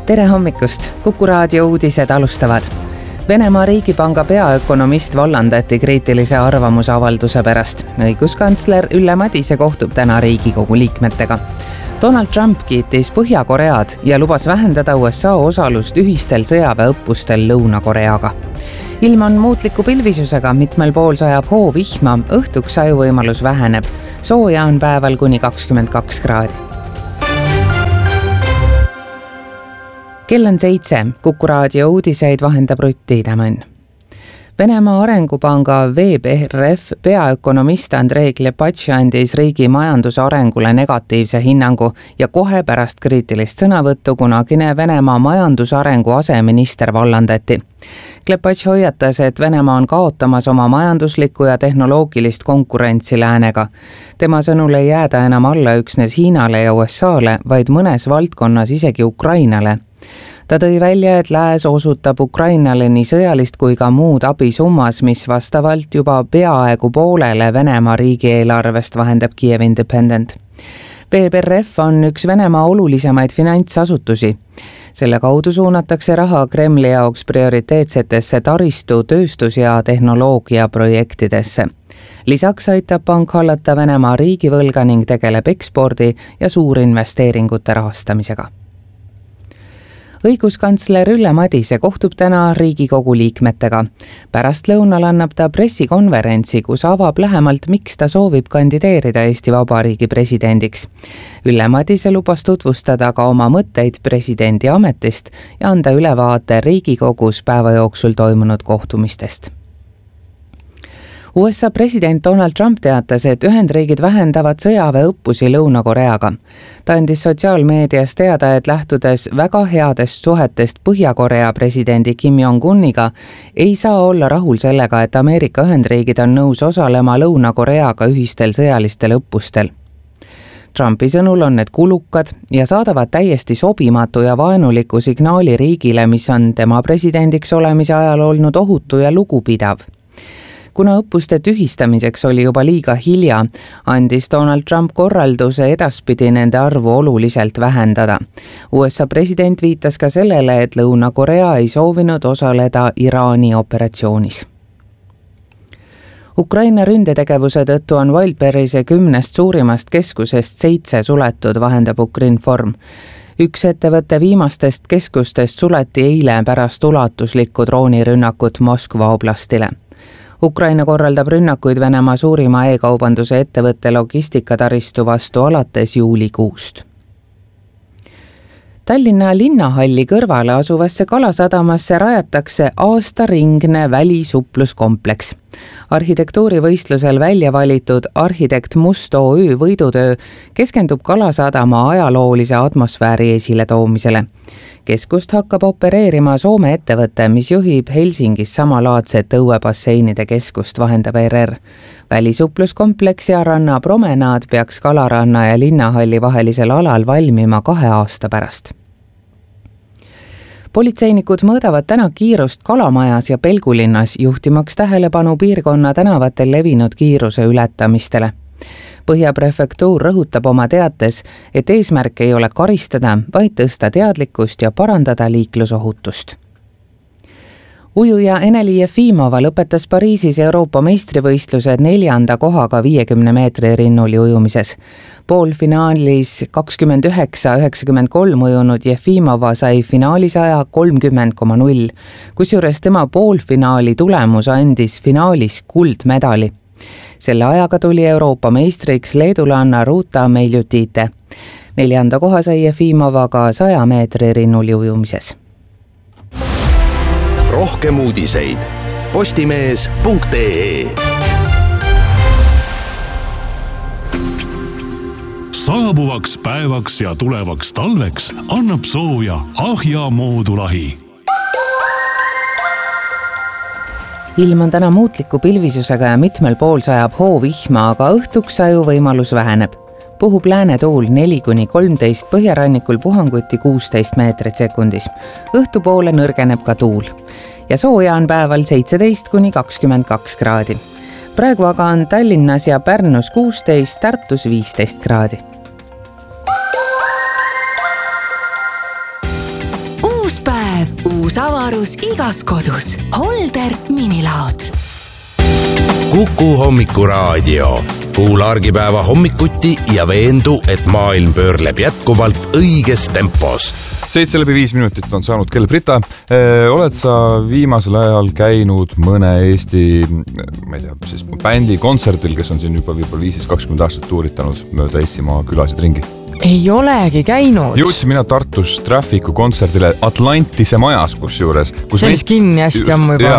Tere hommikust! Kuku raadio uudised alustavad. Venemaa riigipanga peaökonomist vallandati kriitilise arvamusavalduse pärast. Õiguskantsler Ülle Madise kohtub täna Riigikogu liikmetega. Donald Trump kiitis Põhja-Koread ja lubas vähendada USA osalust ühistel sõjaväeõppustel Lõuna-Koreaga. Ilm on muutliku pilvisusega, mitmel pool sajab hoovihma, õhtuks sajuvõimalus väheneb. Sooja on päeval kuni 22 kraadi. Kell on 7, Kuku raadio uudiseid vahendab Rutt Tiidemann. Venemaa Arengupanga VBRF peaökonomist Andrei Klepatši andis riigi majandusarengule negatiivse hinnangu ja kohe pärast kriitilist sõnavõttu kunagine Venemaa majandusarengu aseminister vallandati. Klepatš hoiatas, et Venemaa on kaotamas oma majanduslikku ja tehnoloogilist konkurentsi läänega. Tema sõnul ei jääda enam alla üksnes Hiinale ja USAle, vaid mõnes valdkonnas isegi Ukrainale. Ta tõi välja, et lääs osutab Ukrainale nii sõjalist kui ka muud abi summas, mis vastavalt juba peaaegu poolele Venemaa riigieelarvest, vahendab Kiev Independent. VBRF on üks Venemaa olulisemaid finantsasutusi. Selle kaudu suunatakse raha Kremli jaoks prioriteetsetesse taristu, tööstus- ja tehnoloogia projektidesse. Lisaks aitab pank hallata Venemaa riigivõlga ning tegeleb ekspordi ja suurinvesteeringute rahastamisega. Õiguskantsler Ülle Madise kohtub täna Riigikogu liikmetega. Pärast lõunal annab ta pressikonverentsi, kus avab lähemalt, miks ta soovib kandideerida Eesti Vabariigi presidendiks. Ülle Madise lubas tutvustada ka oma mõtteid presidendi ametist ja anda ülevaate Riigikogus päeva jooksul toimunud kohtumistest. USA president Donald Trump teatas, et Ühendriigid vähendavad sõjaväeõppusi Lõuna-Koreaga. Ta andis sotsiaalmeedias teada, et lähtudes väga headest suhetest Põhja-Korea presidendi Kim Jong-uniga, ei saa olla rahul sellega, et Ameerika Ühendriigid on nõus osalema Lõuna-Koreaga ühistel sõjalistel õppustel. Trumpi sõnul on need kulukad ja saadavad täiesti sobimatu ja vaenuliku signaali riigile, mis on tema presidendiks olemise ajal olnud ohutu ja lugupidav. Kuna õppuste tühistamiseks oli juba liiga hilja, andis Donald Trump korralduse edaspidi nende arvu oluliselt vähendada. USA president viitas ka sellele, et Lõuna-Korea ei soovinud osaleda Iraani operatsioonis. Ukraina ründetegevuse tõttu on Wildberry'se 10 suurimast keskusest 7 suletud, vahendab Ukrinform. Üks ettevõtte viimastest keskustest suleti eile pärast ulatuslikku droonirünnakut Moskva oblastile. Ukraina korraldab rünnakuid Venemaa suurima e-kaubanduse ettevõtte logistikataristu vastu alates juulikuust. Tallinna linnahalli kõrvale asuvasse Kalasadamasse rajatakse aastaringne välisupluskompleks. Arhitektuurivõistlusel välja valitud arhitekt Must OÜ võidutöö keskendub Kalasadama ajaloolise atmosfääri esile toomisele. Keskust hakkab opereerima Soome ettevõte, mis juhib Helsingis samalaadset õuebasseinide keskust, vahendab ERR. Välisupluskompleks ja rannapromenaad peaks Kalaranna ja linnahalli vahelisel alal valmima 2 aasta pärast. Politseinikud mõõdavad täna kiirust Kalamajas ja Pelgulinnas, juhtimaks tähelepanu piirkonna tänavatel levinud kiiruse ületamistele. Põhjaprefektuur rõhutab oma teates, et eesmärk ei ole karistada, vaid tõsta teadlikkust ja parandada liiklusohutust. Ujuja Eneli Jefimova lõpetas Pariisis Euroopa meistrivõistlused 4. kohaga 50 meetri rinnuli ujumises. Poolfinaalis 29.93 ujunud Jefimova sai finaalis aja 30,0, kusjuures tema poolfinaali tulemus andis finaalis kuldmedali. Selle ajaga tuli Euroopa meistriks leedulanna Ruta Meiljutite. 4. koha sai Jefimova ka 100 meetri rinnuli ujumises. Rohkem uudiseid postimees.ee. Saabuvaks päevaks ja tulevaks talveks annab sooja Ahja moodulahi. Ilm on täna muutliku pilvisusega ja mitmel pool sajab hoovihma, aga õhtuks sajuvõimalus väheneb. Puhub läänetuul 4-13, põhjarannikul puhanguti 16 meetrit sekundis. Õhtupoole nõrgeneb ka tuul. Ja sooja on päeval 17-22 kraadi. Praegu aga on Tallinnas ja Pärnus 16, Tartus 15 kraadi. Uus päev, uus avarus igas kodus. Holder minilaod. Kuku hommikuraadio. Kuula argipäeva hommikuti ja veendu, et maailm pöörleb jätkuvalt õiges tempos. 7:05 on saanud kell. Brita, oled sa viimasel ajal käinud mõne Eesti, ma ei tea, siis bändi kontserdil, kes on siin juba 15-20 aastat tuuritanud mööda Eestimaa külasid ringi? Ei olegi käinud. Jõudsin mina Tartus Trafficu kontserdile Atlantise majas, kusjuures. See on kinni hästi ammu juba.